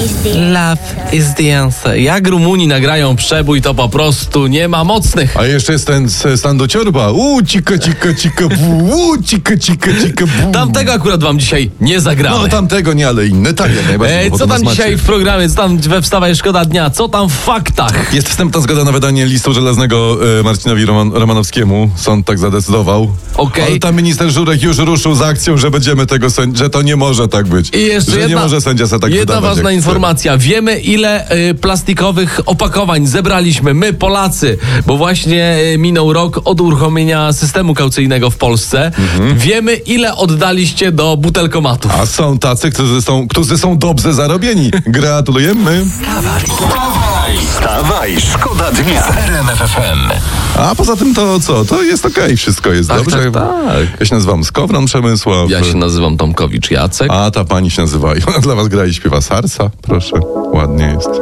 Love is the answer. Jak Rumuni nagrają przebój, to po prostu nie ma mocnych. A jeszcze jest ten stan do ciorba. Cika, cika, cika, cika, cika, cika, Tamtego akurat wam dzisiaj nie zagramy. No tamtego nie, ale inne tak. Co tam dzisiaj w programie? Co tam we Wstawaj Szkoda Dnia? Co tam w faktach? Jest wstępna zgoda na wydanie listu żelaznego Marcinowi Romanowskiemu. Sąd tak zadecydował. Okej. Ale tam minister Żurek już ruszył z akcją, że będziemy tego że to nie może tak być. I jeszcze że nie może sędzia sobie tak jedna wydawać, ważna jak informacja. Wiemy, ile plastikowych opakowań zebraliśmy my, Polacy, bo właśnie minął rok od uruchomienia systemu kaucyjnego w Polsce. Wiemy, ile oddaliście do butelkomatów. A są tacy, którzy są dobrze zarobieni. Gratulujemy. Wstawaj, szkoda dnia w RMF FM. A poza tym to co? To jest okej, wszystko jest Tak, dobrze. tak. Ja się nazywam Skowron Przemysław. Ja się nazywam Tomkowicz Jacek. A ta pani się nazywa i ona dla was gra i śpiewa Sarsa. Proszę, ładnie jest.